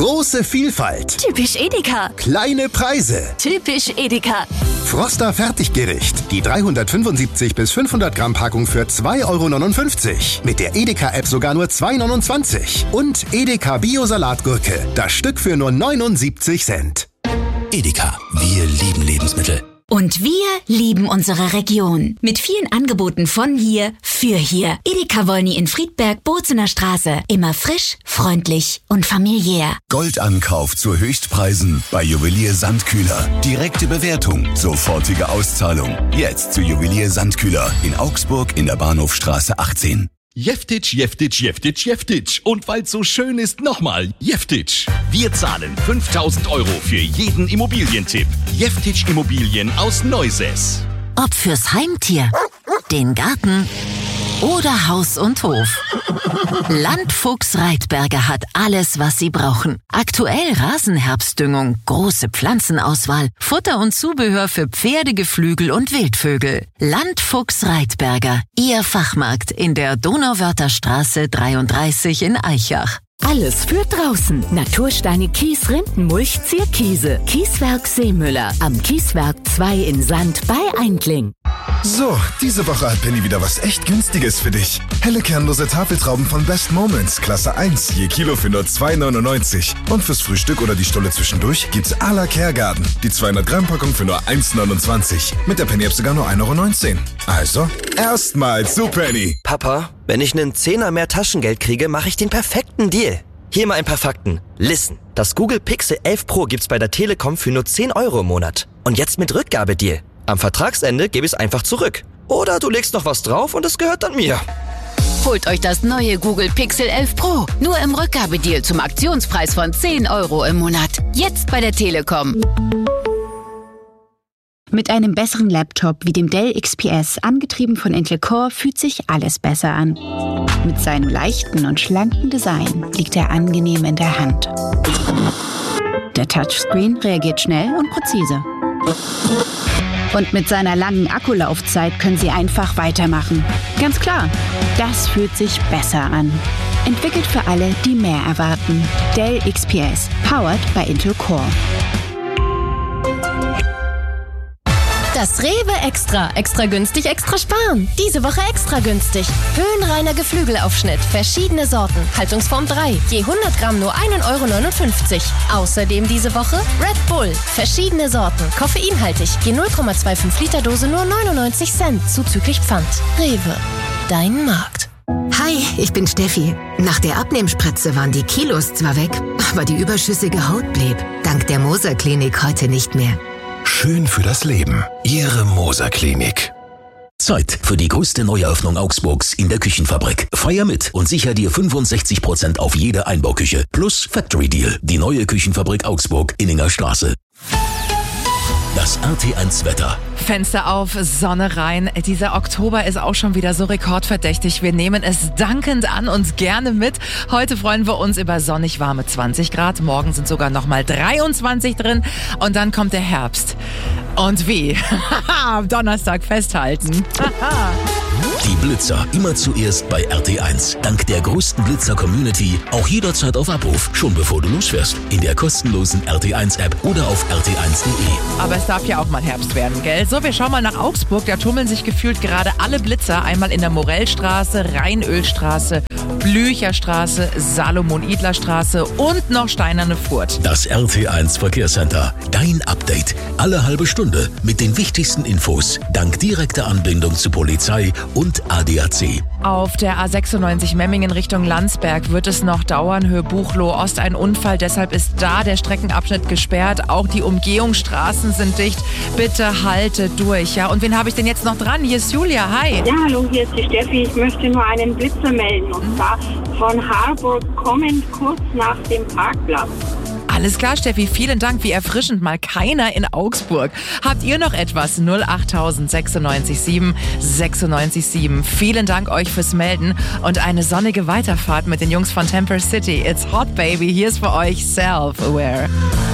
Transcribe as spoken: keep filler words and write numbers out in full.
Große Vielfalt. Typisch Edeka. Kleine Preise. Typisch Edeka. Froster Fertiggericht. Die dreihundertfünfundsiebzig bis fünfhundert Gramm Packung für zwei Euro neunundfünfzig. Mit der Edeka-App sogar nur zwei Euro neunundzwanzig. Und Edeka Bio-Salatgurke. Das Stück für nur neunundsiebzig Cent. Edeka. Wir lieben Lebensmittel. Und wir lieben unsere Region. Mit vielen Angeboten von hier, für hier. Edeka Wolny in Friedberg, Bozener Straße. Immer frisch, freundlich und familiär. Goldankauf zu Höchstpreisen bei Juwelier Sandkühler. Direkte Bewertung, sofortige Auszahlung. Jetzt zu Juwelier Sandkühler in Augsburg in der Bahnhofstraße achtzehn. Jeftitsch, Jeftitsch, Jeftitsch, Jeftitsch. Und weil's so schön ist, nochmal Jeftitsch. Wir zahlen fünftausend Euro für jeden Immobilientipp. Jeftitsch Immobilien aus Neusäß. Ob fürs Heimtier, den Garten oder Haus und Hof. Landfuchs Reitberger hat alles, was Sie brauchen. Aktuell Rasenherbstdüngung, große Pflanzenauswahl, Futter und Zubehör für Pferde, Geflügel und Wildvögel. Landfuchs Reitberger, Ihr Fachmarkt in der Donauwörther dreiunddreißig in Aichach. Alles für draußen. Natursteine Kies, Rindenmulch, Zierkiese. Kieswerk Seemüller. Am Kieswerk zwei in Sand bei Eindling. So, diese Woche hat Penny wieder was echt Günstiges für dich. Helle kernlose Tafeltrauben von Best Moments, Klasse eins, je Kilo für nur zwei Euro neunundneunzig. Und fürs Frühstück oder die Stulle zwischendurch gibt's à la Kergarten. Die zweihundert Gramm Packung für nur eins Euro neunundzwanzig. Mit der Penny-App sogar nur ein Euro neunzehn. Also, erstmal zu Penny. Papa, wenn ich einen Zehner mehr Taschengeld kriege, mache ich den perfekten Deal. Hier mal ein paar Fakten. Listen, das Google Pixel elf Pro gibt's bei der Telekom für nur zehn Euro im Monat. Und jetzt mit Rückgabedeal. Am Vertragsende gebe ich es einfach zurück. Oder du legst noch was drauf und es gehört dann mir. Holt euch das neue Google Pixel elf Pro. Nur im Rückgabedeal zum Aktionspreis von zehn Euro im Monat. Jetzt bei der Telekom. Mit einem besseren Laptop wie dem Dell X P S, angetrieben von Intel Core, fühlt sich alles besser an. Mit seinem leichten und schlanken Design liegt er angenehm in der Hand. Der Touchscreen reagiert schnell und präzise. Und mit seiner langen Akkulaufzeit können Sie einfach weitermachen. Ganz klar, das fühlt sich besser an. Entwickelt für alle, die mehr erwarten. Dell X P S, powered by Intel Core. Das Rewe Extra. Extra günstig, extra sparen. Diese Woche extra günstig. Höhenreiner Geflügelaufschnitt. Verschiedene Sorten. Haltungsform drei. Je hundert Gramm nur ein Euro neunundfünfzig. Außerdem diese Woche Red Bull. Verschiedene Sorten. Koffeinhaltig. Je null Komma fünfundzwanzig Liter Dose nur neunundneunzig Cent. Zuzüglich Pfand. Rewe. Dein Markt. Hi, ich bin Steffi. Nach der Abnehmspritze waren die Kilos zwar weg, aber die überschüssige Haut blieb. Dank der Moser Klinik heute nicht mehr. Schön für das Leben. Ihre Moser Klinik. Zeit für die größte Neueröffnung Augsburgs in der Küchenfabrik. Feier mit und sicher dir fünfundsechzig Prozent auf jede Einbauküche. Plus Factory Deal. Die neue Küchenfabrik Augsburg, Inninger Straße. Das R T eins Wetter. Fenster auf, Sonne rein. Dieser Oktober ist auch schon wieder so rekordverdächtig. Wir nehmen es dankend an und gerne mit. Heute freuen wir uns über sonnig warme zwanzig Grad. Morgen sind sogar nochmal dreiundzwanzig drin. Und dann kommt der Herbst. Und wie? Am Donnerstag festhalten. Die Blitzer immer zuerst bei R T eins. Dank der größten Blitzer-Community auch jederzeit auf Abruf. Schon bevor du losfährst. In der kostenlosen R T eins App oder auf R T eins Punkt de. Aber es darf ja auch mal Herbst werden, gell? So, wir schauen mal nach Augsburg. Da tummeln sich gefühlt gerade alle Blitzer. Einmal in der Morellstraße, Rheinölstraße, Blücherstraße, Salomon-Idler-Straße und noch Steinerne Furt. Das R T eins Verkehrscenter. Dein Update. Alle halbe Stunde mit den wichtigsten Infos. Dank direkter Anbindung zu Polizei und A D A C. Auf der A sechsundneunzig Memmingen Richtung Landsberg wird es noch dauern. Höhe Buchloe Ost ein Unfall. Deshalb ist da der Streckenabschnitt gesperrt. Auch die Umgehungsstraßen sind dicht. Bitte halte durch. Ja? Und wen habe ich denn jetzt noch dran? Hier ist Julia. Hi. Ja, hallo, hier ist die Steffi. Ich möchte nur einen Blitzer melden. Und zwar von Harburg kommend kurz nach dem Parkplatz. Alles klar, Steffi, vielen Dank. Wie erfrischend, mal keiner in Augsburg. Habt ihr noch etwas? null achttausend sechsundneunzig sieben sechsundneunzig sieben. Vielen Dank euch fürs Melden und eine sonnige Weiterfahrt mit den Jungs von Temper City. It's hot, baby. Hier ist für euch Self-Aware.